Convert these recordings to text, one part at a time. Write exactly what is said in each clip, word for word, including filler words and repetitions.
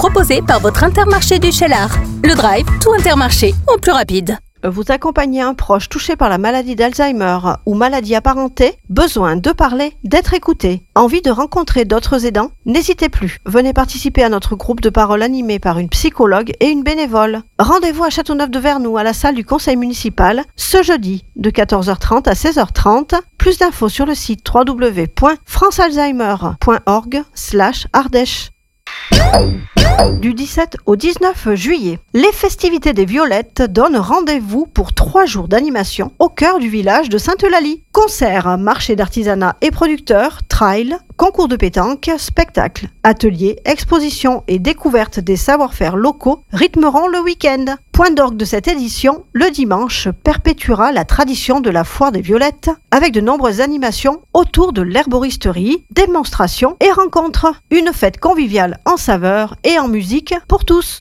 proposé par votre Intermarché du Cheylard. Le Drive, tout Intermarché, en plus rapide. Vous accompagnez un proche touché par la maladie d'Alzheimer ou maladie apparentée, besoin de parler, d'être écouté, envie de rencontrer d'autres aidants? N'hésitez plus, venez participer à notre groupe de parole animé par une psychologue et une bénévole. Rendez-vous à Châteauneuf-de-Vernoux à la salle du conseil municipal ce jeudi de quatorze heures trente à seize heures trente. Plus d'infos sur le site w w w point france alzheimer point org slash ardèche. Du dix-sept au dix-neuf juillet, les festivités des Violettes donnent rendez-vous pour trois jours d'animation au cœur du village de Sainte-Eulalie. Concerts, marchés d'artisanat et producteurs, trails, concours de pétanque, spectacles, ateliers, expositions et découvertes des savoir-faire locaux rythmeront le week-end. Point d'orgue de cette édition, le dimanche perpétuera la tradition de la foire des Violettes avec de nombreuses animations autour de l'herboristerie, démonstrations et rencontres. Une fête conviviale en saveurs et en musique pour tous.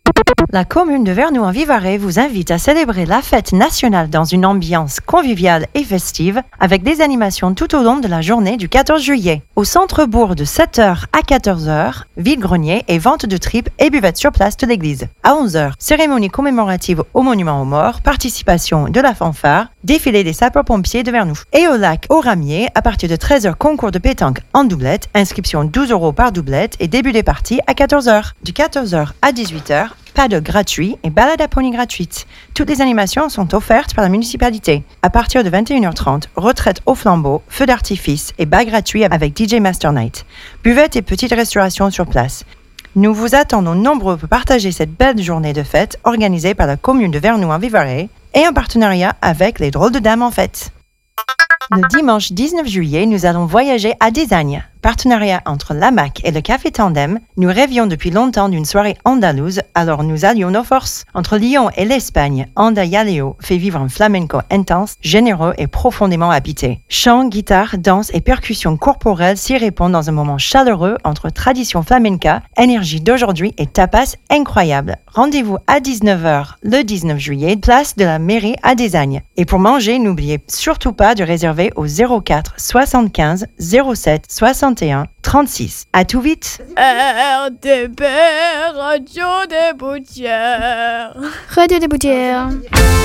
La commune de Vernoux-en-Vivarais vous invite à célébrer la fête nationale dans une ambiance conviviale et festive avec des animations tout au long de la journée du quatorze juillet. Au centre-bourg de sept heures à quatorze heures, vide-grenier et vente de tripes et buvettes sur place de l'église. À onze heures, cérémonie commémorative au monument aux morts, participation de la fanfare, défilé des sapeurs-pompiers de Vernoux. Et au lac aux Ramiers, à partir de treize heures, concours de pétanque en doublette, inscription douze euros par doublette et début des parties à quatorze heures. Du quatorze heures à dix-huit heures, paddle gratuit et balade à pony gratuite. Toutes les animations sont offertes par la municipalité. À partir de vingt et une heures trente, retraite au flambeau, feu d'artifice et bal gratuit avec D J Master Night. Buvette et petite restauration sur place. Nous vous attendons nombreux pour partager cette belle journée de fête organisée par la commune de Vernoux-en-Vivarais et en partenariat avec les Drôles de Dames en Fête. Le dimanche dix-neuf juillet, nous allons voyager à Désagne. Partenariat entre l'A M A C et le Café Tandem, nous rêvions depuis longtemps d'une soirée andalouse, alors nous allions nos forces. Entre Lyon et l'Espagne, Anda Yaleo fait vivre un flamenco intense, généreux et profondément habité. Chant, guitare, danse et percussions corporelles s'y répondent dans un moment chaleureux entre tradition flamenca, énergie d'aujourd'hui et tapas incroyable. Rendez-vous à dix-neuf heures le dix-neuf juillet, place de la mairie à Désagne. Et pour manger, n'oubliez surtout pas de réserver au zéro quatre soixante-quinze zéro sept soixante et un trente-six. À tout vite. R T P, Radio des Boutières. Radio des Boutières.